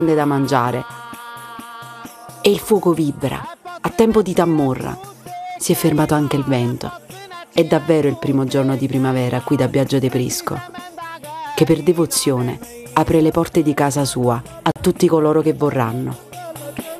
da mangiare. E il fuoco vibra, a tempo di Tammorra. Si è fermato anche il vento. È davvero il primo giorno di primavera qui da Biagio de Prisco, che per devozione apre le porte di casa sua a tutti coloro che vorranno.